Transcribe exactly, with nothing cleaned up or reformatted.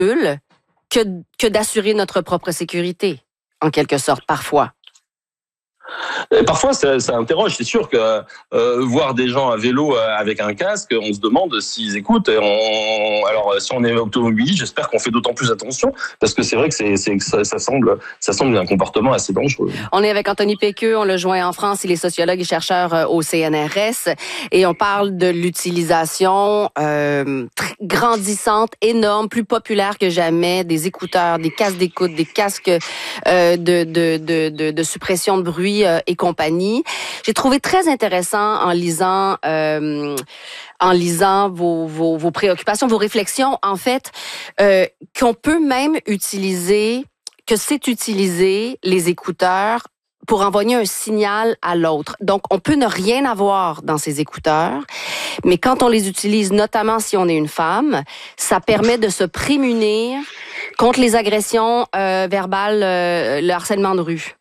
que, que d'assurer notre propre sécurité, en quelque sorte, parfois. Et parfois, ça, ça interroge. C'est sûr que euh, voir des gens à vélo euh, avec un casque, on se demande s'ils écoutent. Et on... Alors, si on est automobiliste, j'espère qu'on fait d'autant plus attention, parce que c'est vrai que c'est, c'est, ça, ça, semble, ça semble un comportement assez dangereux. On est avec Anthony Péqueux, on le joint en France, il est sociologue et chercheur au C N R S, et on parle de l'utilisation euh, très grandissante, énorme, plus populaire que jamais, des écouteurs, des casques d'écoute, des casques euh, de, de, de, de, de suppression de bruit euh, et compagnie. J'ai trouvé très intéressant en lisant euh, en lisant vos, vos, vos préoccupations, vos réflexions, en fait, euh, qu'on peut même utiliser, que c'est utiliser les écouteurs pour envoyer un signal à l'autre. Donc, on peut ne rien avoir dans ces écouteurs, mais quand on les utilise, notamment si on est une femme, ça permet de se prémunir contre les agressions euh, verbales, euh, le harcèlement de rue.